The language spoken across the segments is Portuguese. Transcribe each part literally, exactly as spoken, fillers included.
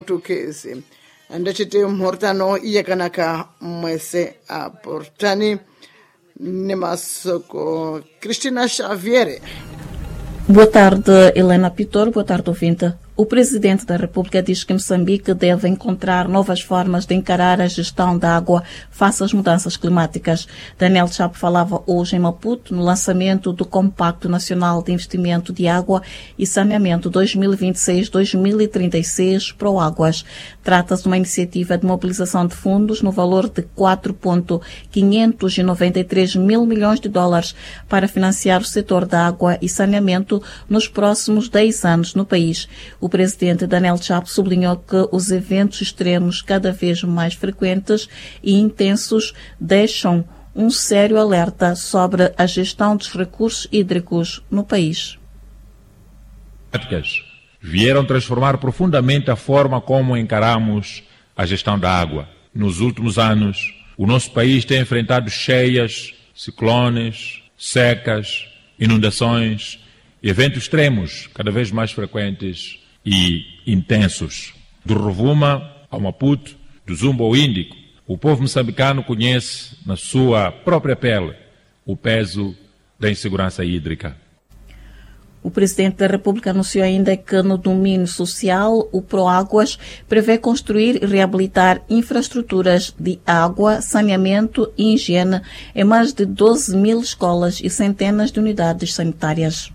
tukezi andachite mhortano iyakanaka mwese aportani nemasoko Cristina Xavier. Boa tarde, Helena Pitor. Boa tarde, ouvinte. O Presidente da República diz que Moçambique deve encontrar novas formas de encarar a gestão da água face às mudanças climáticas. Daniel Chapo falava hoje em Maputo no lançamento do Compacto Nacional de Investimento de Água e Saneamento dois mil e vinte e seis a dois mil e trinta e seis Proáguas. Trata-se de uma iniciativa de mobilização de fundos no valor de quatro vírgula quinhentos e noventa e três mil milhões de dólares para financiar o setor da água e saneamento nos próximos dez anos no país. O presidente Daniel Chapo sublinhou que os eventos extremos cada vez mais frequentes e intensos deixam um sério alerta sobre a gestão dos recursos hídricos no país. Vieram transformar profundamente a forma como encaramos a gestão da água. Nos últimos anos, o nosso país tem enfrentado cheias, ciclones, secas, inundações e eventos extremos cada vez mais frequentes e intensos. Do Rovuma ao Maputo, do Zumba ao Índico, o povo moçambicano conhece na sua própria pele o peso da insegurança hídrica. O Presidente da República anunciou ainda que no domínio social o Proáguas prevê construir e reabilitar infraestruturas de água, saneamento e higiene em mais de doze mil escolas e centenas de unidades sanitárias.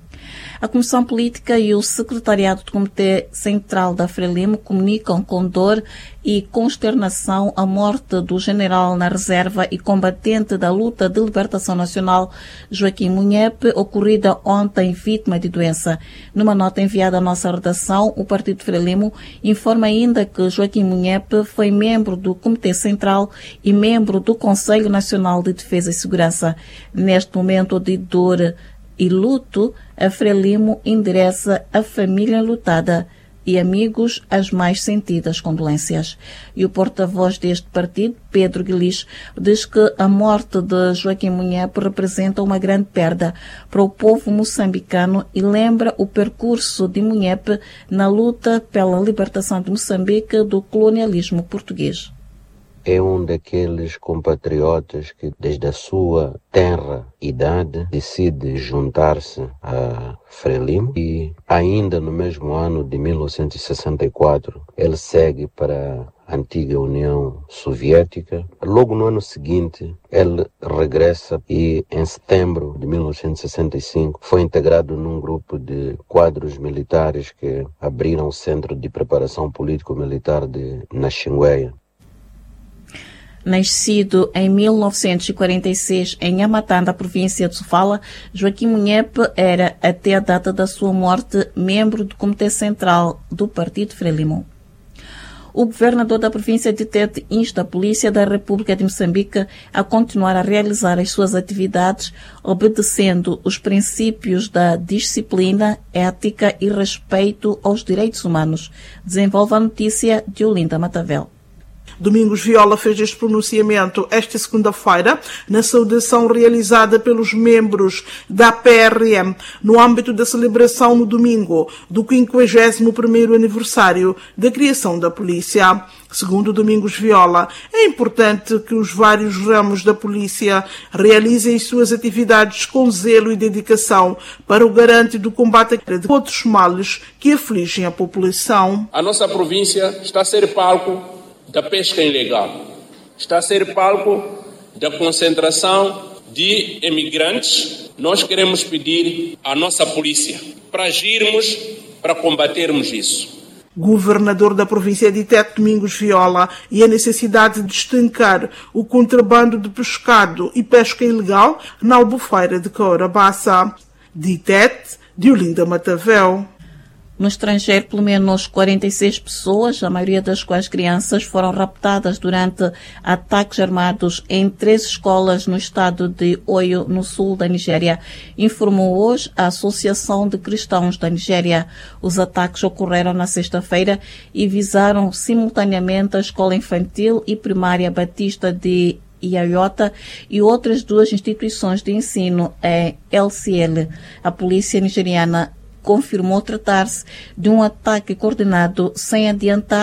A Comissão Política e o Secretariado do Comitê Central da Frelimo comunicam com dor e consternação a morte do general na reserva e combatente da luta de libertação nacional Joaquim Munhepe, ocorrida ontem vítima de doença. Numa nota enviada à nossa redação, o Partido Frelimo informa ainda que Joaquim Munhepe foi membro do Comitê Central e membro do Conselho Nacional de Defesa e Segurança. Neste momento de dor e luto, a Frelimo endereça a família lutada e amigos as mais sentidas condolências. E o porta-voz deste partido, Pedro Guilis, diz que a morte de Joaquim Munhepe representa uma grande perda para o povo moçambicano e lembra o percurso de Munhepe na luta pela libertação de Moçambique do colonialismo português. É um daqueles compatriotas que, desde a sua tenra idade, decide juntar-se a Frelimo e, ainda no mesmo ano de mil novecentos e sessenta e quatro, ele segue para a antiga União Soviética. Logo no ano seguinte, ele regressa e, em setembro de mil novecentos e sessenta e cinco, foi integrado num grupo de quadros militares que abriram o Centro de Preparação Político-Militar de Naxingueia. Nascido em mil novecentos e quarenta e seis em Amatanda, província de Sofala, Joaquim Munhepe era, até a data da sua morte, membro do Comitê Central do Partido Frelimo. O governador da província de Tete insta a Polícia da República de Moçambique a continuar a realizar as suas atividades obedecendo os princípios da disciplina, ética e respeito aos direitos humanos. Desenvolve a notícia de Olinda Matavel. Domingos Viola fez este pronunciamento esta segunda-feira na saudação realizada pelos membros da P R M no âmbito da celebração no domingo do quinquagésimo primeiro aniversário da criação da polícia. Segundo Domingos Viola, é importante que os vários ramos da polícia realizem suas atividades com zelo e dedicação para o garante do combate de outros males que afligem a população. A nossa província está a ser palco da pesca ilegal, está a ser palco da concentração de imigrantes. Nós queremos pedir à nossa polícia para agirmos, para combatermos isso. Governador da província de Tete, Domingos Viola, e a necessidade de estancar o contrabando de pescado e pesca ilegal na Albufeira de Courabaça. De Tete, de Olinda Matavel. No estrangeiro, pelo menos quarenta e seis pessoas, a maioria das quais crianças, foram raptadas durante ataques armados em três escolas no estado de Oyo, no sul da Nigéria, informou hoje a Associação de Cristãos da Nigéria. Os ataques ocorreram na sexta-feira e visaram simultaneamente a escola infantil e primária Batista de Iaiota e outras duas instituições de ensino em L C L. A polícia nigeriana confirmou tratar-se de um ataque coordenado sem adiantar